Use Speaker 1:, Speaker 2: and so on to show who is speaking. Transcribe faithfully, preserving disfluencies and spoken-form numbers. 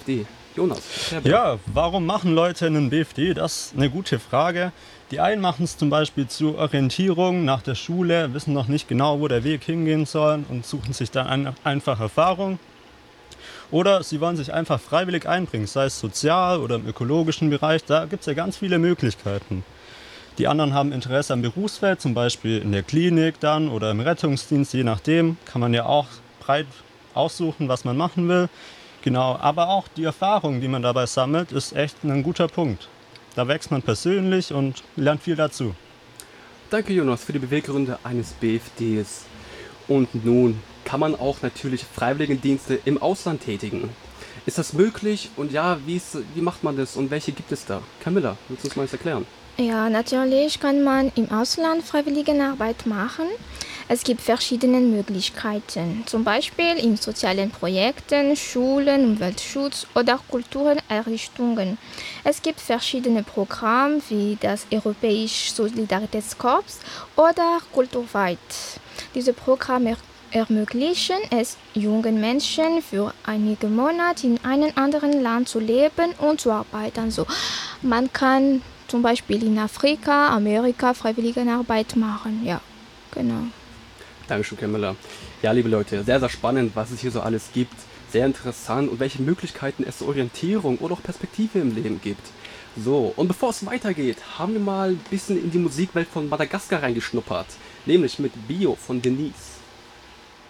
Speaker 1: Die Jonas, erklär bitte.
Speaker 2: Ja, warum machen Leute einen B F D? Das ist eine gute Frage. Die einen machen es zum Beispiel zur Orientierung nach der Schule, wissen noch nicht genau, wo der Weg hingehen soll und suchen sich dann ein, einfach Erfahrung. Oder sie wollen sich einfach freiwillig einbringen, sei es sozial oder im ökologischen Bereich. Da gibt es ja ganz viele Möglichkeiten. Die anderen haben Interesse am Berufsfeld, zum Beispiel in der Klinik dann oder im Rettungsdienst, je nachdem. Kann man ja auch breit aussuchen, was man machen will. Genau, aber auch die Erfahrung, die man dabei sammelt, ist echt ein guter Punkt. Da wächst man persönlich und lernt viel dazu.
Speaker 1: Danke Jonas für die Beweggründe eines B F Ds. Und nun kann man auch natürlich Freiwilligendienste im Ausland tätigen. Ist das möglich? Und ja, wie, ist, wie macht man das und welche gibt es da? Camilla, willst du uns mal das erklären?
Speaker 3: Ja, natürlich kann man im Ausland Freiwilligenarbeit machen. Es gibt verschiedene Möglichkeiten, zum Beispiel in sozialen Projekten, Schulen, Umweltschutz oder Kultureinrichtungen. Es gibt verschiedene Programme wie das Europäische Solidaritätskorps oder Kulturweit. Diese Programme er ermöglichen es jungen Menschen für einige Monate in einem anderen Land zu leben und zu arbeiten. Also man kann zum Beispiel in Afrika, Amerika Freiwilligenarbeit machen. Ja, genau.
Speaker 1: Dankeschön, Camilla. Ja, liebe Leute, sehr, sehr spannend, was es hier so alles gibt. Sehr interessant und welche Möglichkeiten es zur Orientierung oder auch Perspektive im Leben gibt. So, und bevor es weitergeht, haben wir mal ein bisschen in die Musikwelt von Madagaskar reingeschnuppert. Nämlich mit Bio von Denise.